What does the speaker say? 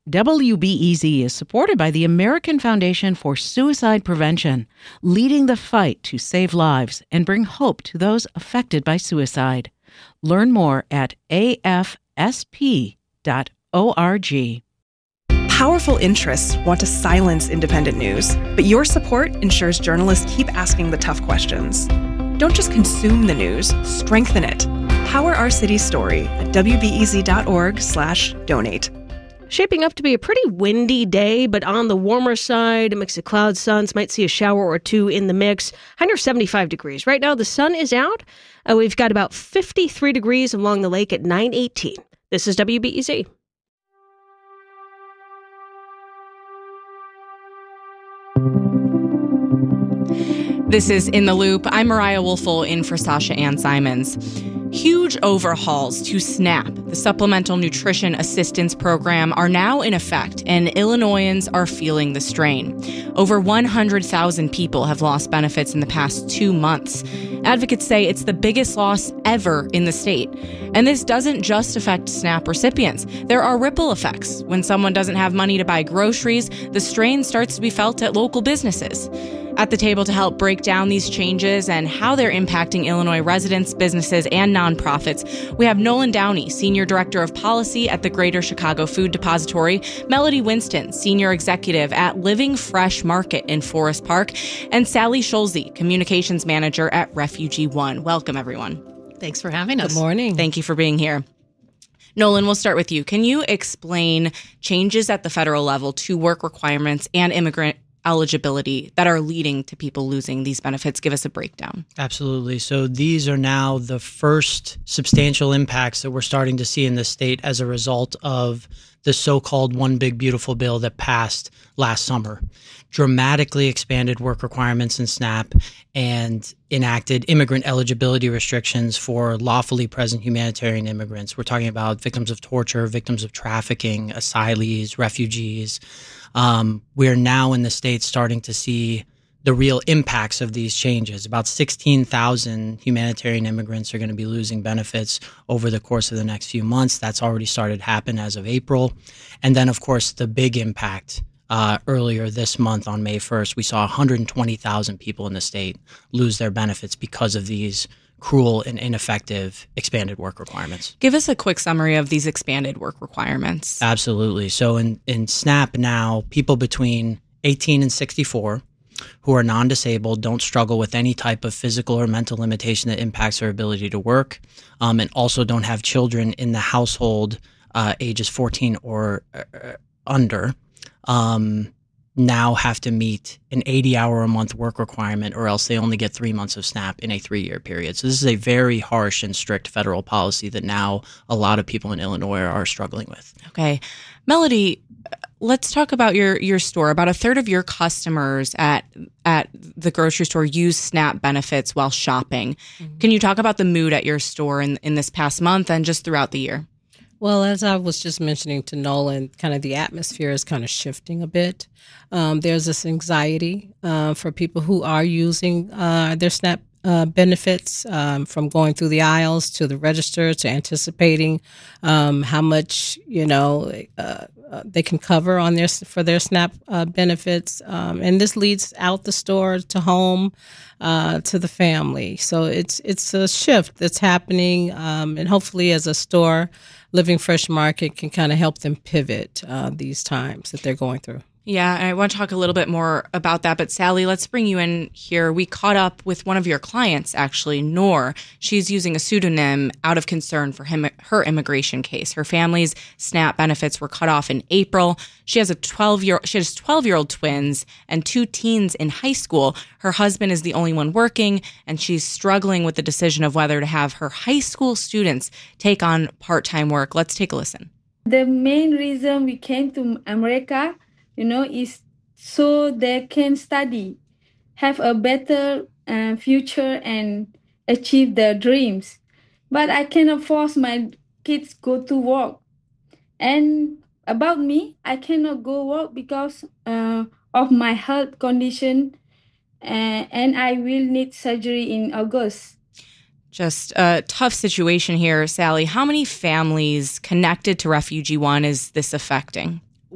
WBEZ is supported by the American Foundation for Suicide Prevention, leading the fight to save lives and bring hope to those affected by suicide. Learn more at afsp.org. Powerful interests want to silence independent news, but your support ensures journalists keep asking the tough questions. Don't just consume the news, strengthen it. Power our city's story at wbez.org/donate. Shaping up to be a pretty windy day, but on the warmer side, a mix of clouds, suns, might see a shower or two in the mix. High near 75 degrees. Right now, the sun is out. We've got about 53 degrees along the lake at 9:18. This is WBEZ. This is In the Loop. I'm Mariah Woelfel in for Sasha Ann Simons. Huge overhauls to SNAP, the Supplemental Nutrition Assistance Program, are now in effect, and Illinoisans are feeling the strain. Over 100,000 people have lost benefits in the past 2 months. Advocates say it's the biggest loss ever in the state. And this doesn't just affect SNAP recipients. There are ripple effects. When someone doesn't have money to buy groceries, the strain starts to be felt at local businesses. At the table to help break down these changes and how they're impacting Illinois residents, businesses, and nonprofits, we have Nolan Downey, Senior Director of Policy at the Greater Chicago Food Depository, Melody Winston, Senior Executive at Living Fresh Market in Forest Park, and Sally Schulze, Communications Manager at Refugee One. Welcome, everyone. Thanks for having us. Good morning. Thank you for being here. Nolan, we'll start with you. Can you explain changes at the federal level to work requirements and immigrant eligibility that are leading to people losing these benefits? Give us a breakdown. Absolutely. So these are now the first substantial impacts that we're starting to see in the state as a result of the so-called One Big Beautiful Bill that passed last summer. Dramatically expanded work requirements in SNAP and enacted immigrant eligibility restrictions for lawfully present humanitarian immigrants. We're talking about victims of torture, victims of trafficking, asylees, refugees. We're now in the state starting to see the real impacts of these changes. About 16,000 humanitarian immigrants are going to be losing benefits over the course of the next few months. That's already started to happen as of April. And then, of course, the big impact earlier this month on May 1st, we saw 120,000 people in the state lose their benefits because of these cruel and ineffective expanded work requirements. Give us a quick summary of these expanded work requirements. Absolutely. So in SNAP now, people between 18 and 64 who are non-disabled, don't struggle with any type of physical or mental limitation that impacts their ability to work, and also don't have children in the household ages 14 or under, now have to meet an 80-hour-a-month work requirement, or else they only get 3 months of SNAP in a 3-year period. So this is a very harsh and strict federal policy that now a lot of people in Illinois are struggling with. Okay. Melody, let's talk about your store. About a third of your customers at the grocery store use SNAP benefits while shopping. Mm-hmm. Can you talk about the mood at your store in this past month and just throughout the year? Well, as I was just mentioning to Nolan, kind of the atmosphere is kind of shifting a bit. There's this anxiety for people who are using their SNAP benefits, from going through the aisles to the register to anticipating how much they can cover on for their SNAP benefits, and this leads out the store to home to the family. So it's a shift that's happening, and hopefully, as a store, Living Fresh Market can kind of help them pivot these times that they're going through. Yeah, and I want to talk a little bit more about that. But Sally, let's bring you in here. We caught up with one of your clients, actually, Noor. She's using a pseudonym out of concern for her immigration case. Her family's SNAP benefits were cut off in April. She has 12-year-old twins and 2 teens in high school. Her husband is the only one working, and she's struggling with the decision of whether to have her high school students take on part-time work. Let's take a listen. The main reason we came to America, is so they can study, have a better future and achieve their dreams. But I cannot force my kids go to work. And about me, I cannot go work because of my health condition, and I will need surgery in August. Just a tough situation here, Sally. How many families connected to Refugee One is this affecting?